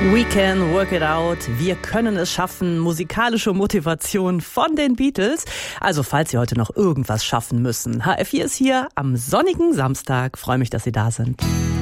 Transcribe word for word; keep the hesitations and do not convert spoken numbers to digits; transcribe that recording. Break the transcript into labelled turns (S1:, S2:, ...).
S1: We can work it out. Wir können es schaffen. Musikalische Motivation von den Beatles. Also falls Sie heute noch irgendwas schaffen müssen. H F vier ist hier am sonnigen Samstag. Freue mich, dass Sie da sind.